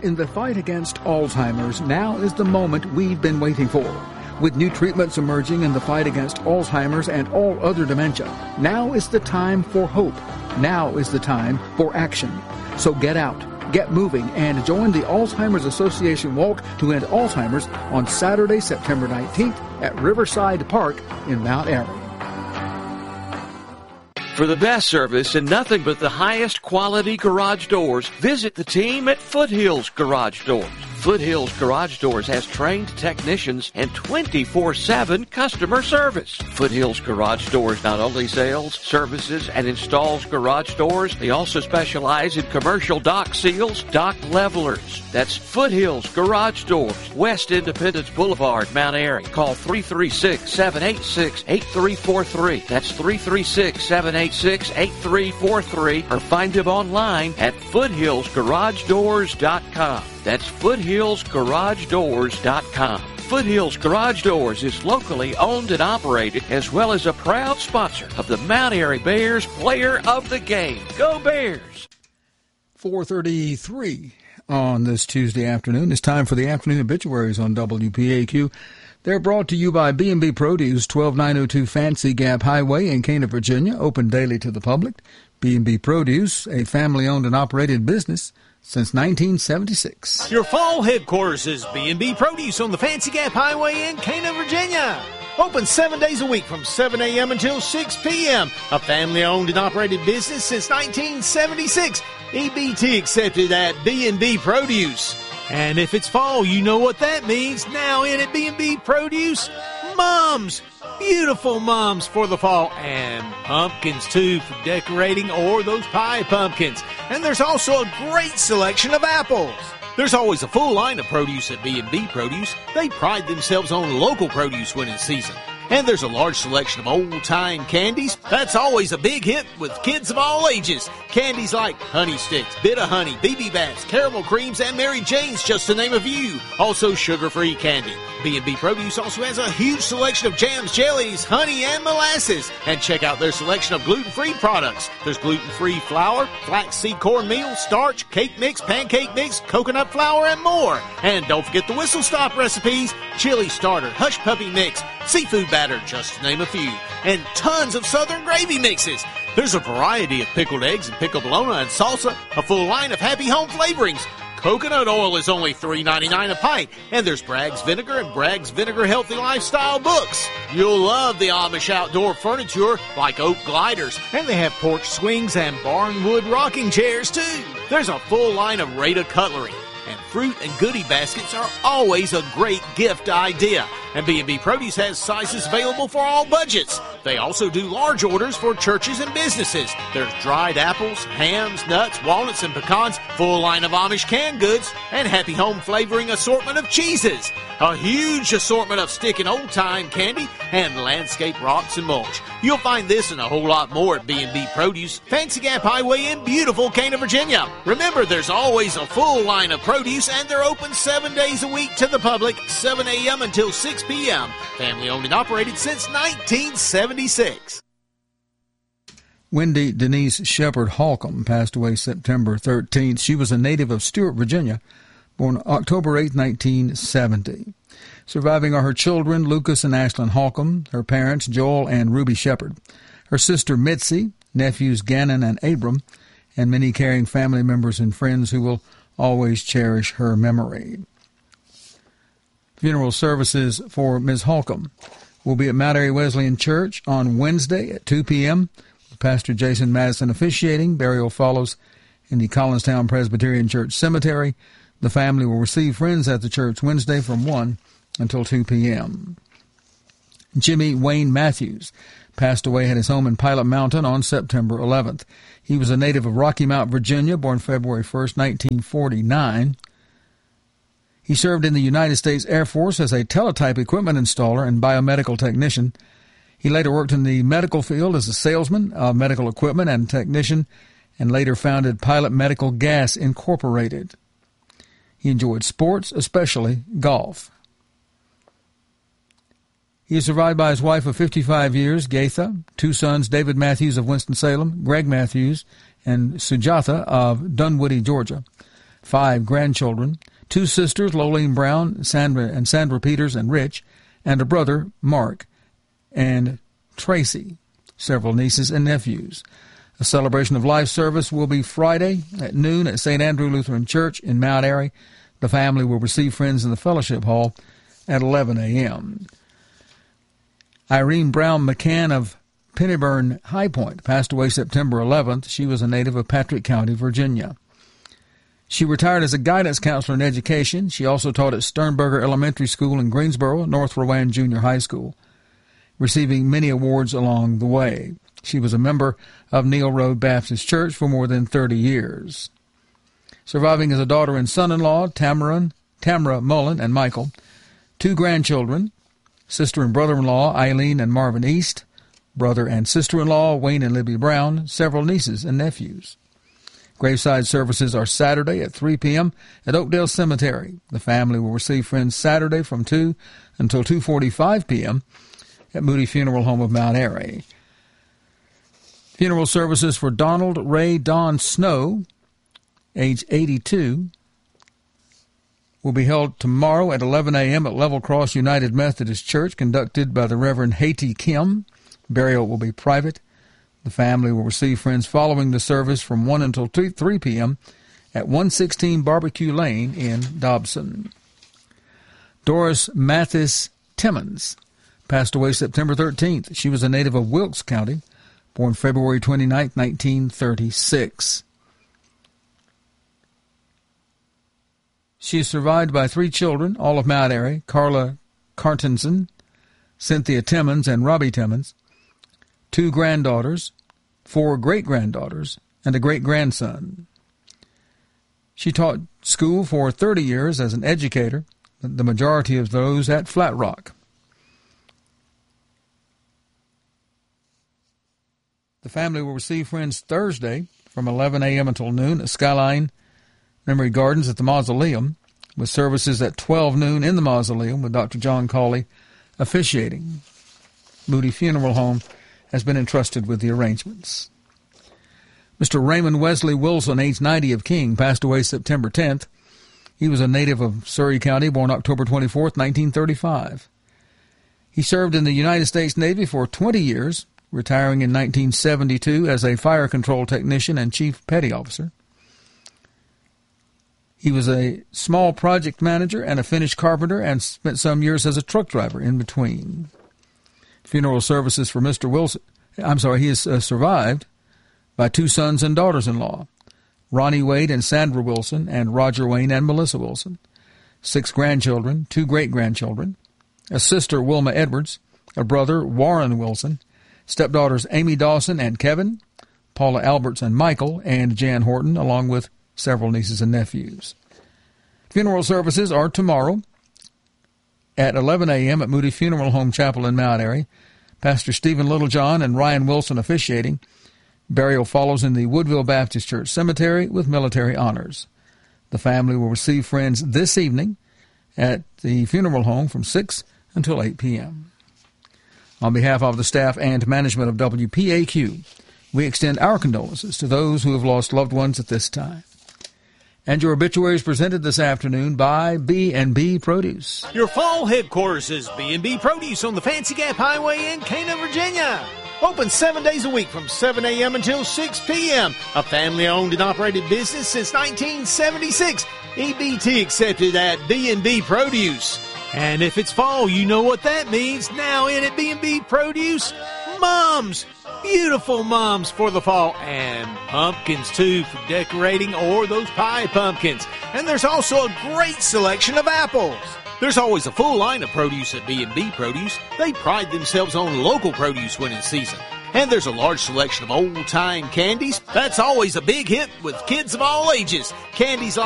In the fight against Alzheimer's, now is the moment we've been waiting for. With new treatments emerging in the fight against Alzheimer's and all other dementia, now is the time for hope. Now is the time for action. So get out, get moving, and join the Alzheimer's Association Walk to End Alzheimer's on Saturday, September 19th at Riverside Park in Mount Airy. For the best service and nothing but the highest quality garage doors, visit the team at Foothills Garage Doors. Foothills Garage Doors has trained technicians and 24/7 customer service. Foothills Garage Doors not only sells, services, and installs garage doors, they also specialize in commercial dock seals, dock levelers. That's Foothills Garage Doors, West Independence Boulevard, Mount Airy. Call 336-786-8343. That's 336-786-8343, or find them online at foothillsgaragedoors.com. That's foothillsgaragedoors.com. Foothills Garage Doors is locally owned and operated, as well as a proud sponsor of the Mount Airy Bears Player of the Game. Go Bears! 4:33 on this Tuesday afternoon. It's time for the afternoon obituaries on WPAQ. They're brought to you by B&B Produce, 12902 Fancy Gap Highway in Cana, Virginia, open daily to the public. B&B Produce, a family-owned and operated business since 1976. Your fall headquarters is B&B Produce on the Fancy Gap Highway in Cana, Virginia. Open 7 days a week from 7 a.m. until 6 p.m. A family-owned and operated business since 1976. EBT accepted at B&B Produce. And if it's fall, you know what that means. Now in at B&B Produce, mums. Beautiful mums for the fall, and pumpkins too for decorating, or those pie pumpkins. And there's also a great selection of apples. There's always a full line of produce at B&B Produce. They pride themselves on local produce when in season. And there's a large selection of old-time candies. That's always a big hit with kids of all ages. Candies like Honey Sticks, Bit of Honey, BB Bats, Caramel Creams, and Mary Jane's, just to name a few. Also sugar-free candy. B&B Produce also has a huge selection of jams, jellies, honey, and molasses. And check out their selection of gluten-free products. There's gluten-free flour, flaxseed cornmeal, starch, cake mix, pancake mix, coconut flour, and more. And don't forget the Whistle Stop recipes, chili starter, hush puppy mix, seafood batter, just to name a few, and tons of southern gravy mixes. There's a variety of pickled eggs and pickled bologna and salsa, a full line of Happy Home flavorings. Coconut oil is only $3.99 a pint, and there's Bragg's Vinegar and Bragg's Vinegar Healthy Lifestyle books. You'll love the Amish outdoor furniture like oak gliders, and they have porch swings and barnwood rocking chairs too. There's a full line of Rada cutlery, and fruit and goodie baskets are always a great gift idea. And B&B Produce has sizes available for all budgets. They also do large orders for churches and businesses. There's dried apples, hams, nuts, walnuts, and pecans, full line of Amish canned goods, and Happy Home flavoring assortment of cheeses. A huge assortment of stick and old-time candy, and landscape rocks and mulch. You'll find this and a whole lot more at B&B Produce, Fancy Gap Highway in beautiful Cana, Virginia. Remember, there's always a full line of produce, and they're open 7 days a week to the public, 7 a.m. until 6 p.m. Family owned and operated since 1976. Wendy Denise Shepard Holcomb passed away September 13th. She was a native of Stewart, Virginia, born October 8, 1970. Surviving are her children, Lucas and Ashlyn Holcomb, her parents, Joel and Ruby Shepard, her sister Mitzi, nephews Gannon and Abram, and many caring family members and friends who will always cherish her memory. Funeral services for Ms. Holcomb will be at Mount Airy Wesleyan Church on Wednesday at 2 p.m. with Pastor Jason Madison officiating. Burial follows in the Collinstown Presbyterian Church Cemetery. The family will receive friends at the church Wednesday from 1 until 2 p.m. Jimmy Wayne Matthews passed away at his home in Pilot Mountain on September 11th. He was a native of Rocky Mount, Virginia, born February 1st, 1949. He served in the United States Air Force as a teletype equipment installer and biomedical technician. He later worked in the medical field as a salesman of medical equipment and technician, and later founded Pilot Medical Gas Incorporated. He enjoyed sports, especially golf. He is survived by his wife of 55 years, Gaitha, two sons, David Matthews of Winston-Salem, Greg Matthews, and Sujatha of Dunwoody, Georgia. 5 grandchildren, 2 sisters, Lolene Brown, Sandra Peters and Rich, and a brother, Mark, and Tracy, several nieces and nephews. A celebration of life service will be Friday at noon at St. Andrew Lutheran Church in Mount Airy. The family will receive friends in the fellowship hall at 11 a.m. Irene Brown McCann of Pennyburn High Point passed away September 11th. She was a native of Patrick County, Virginia. She retired as a guidance counselor in education. She also taught at Sternberger Elementary School in Greensboro, North Rowan Junior High School, receiving many awards along the way. She was a member of Neal Road Baptist Church for more than 30 years. Surviving is a daughter and son-in-law, Tamara Mullen and Michael, 2 grandchildren, sister and brother-in-law, Eileen and Marvin East, brother and sister-in-law, Wayne and Libby Brown, several nieces and nephews. Graveside services are Saturday at 3 p.m. at Oakdale Cemetery. The family will receive friends Saturday from 2 until 2:45 p.m. at Moody Funeral Home of Mount Airy. Funeral services for Donald Ray Don Snow, age 82, will be held tomorrow at 11 a.m. at Level Cross United Methodist Church, conducted by the Reverend Haiti Kim. Burial will be private. The family will receive friends following the service from 1 until 3 p.m. at 116 Barbecue Lane in Dobson. Doris Mathis Timmons passed away September 13th. She was a native of Wilkes County, born February 29, 1936. She is survived by 3 children, all of Mount Airy: Carla Cartensen, Cynthia Timmons, and Robbie Timmons, 2 granddaughters, 4 great-granddaughters, and a great-grandson. She taught school for 30 years as an educator, the majority of those at Flat Rock. The family will receive friends Thursday from 11 a.m. until noon at Skyline Memory Gardens at the Mausoleum, with services at 12 noon in the Mausoleum with Dr. John Cawley officiating. Moody Funeral Home has been entrusted with the arrangements. Mr. Raymond Wesley Wilson, age 90, of King, passed away September 10th. He was a native of Surrey County, born October 24th, 1935. He served in the United States Navy for 20 years, retiring in 1972 as a fire control technician and chief petty officer. He was a small project manager and a finished carpenter and spent some years as a truck driver in between. Funeral services for Mr. Wilson, he is survived by 2 sons and daughters-in-law, Ronnie Wade and Sandra Wilson, and Roger Wayne and Melissa Wilson, 6 grandchildren, 2 great-grandchildren, a sister, Wilma Edwards, a brother, Warren Wilson, stepdaughters Amy Dawson and Kevin, Paula Alberts and Michael, and Jan Horton, along with several nieces and nephews. Funeral services are tomorrow at 11 a.m. at Moody Funeral Home Chapel in Mount Airy. Pastor Stephen Littlejohn and Ryan Wilson officiating. Burial follows in the Woodville Baptist Church Cemetery with military honors. The family will receive friends this evening at the funeral home from 6 until 8 p.m. On behalf of the staff and management of WPAQ, we extend our condolences to those who have lost loved ones at this time. And your obituary is presented this afternoon by B&B Produce. Your fall headquarters is B&B Produce on the Fancy Gap Highway in Cana, Virginia. Open 7 days a week from 7 a.m. until 6 p.m. A family-owned and operated business since 1976. EBT accepted at B&B Produce. And if it's fall, you know what that means. Now in at B&B Produce, mums. Beautiful mums for the fall, and pumpkins too for decorating, or those pie pumpkins. And there's also a great selection of apples. There's always a full line of produce at B&B Produce. They pride themselves on local produce when in season. And there's a large selection of old-time candies. That's always a big hit with kids of all ages. Candies like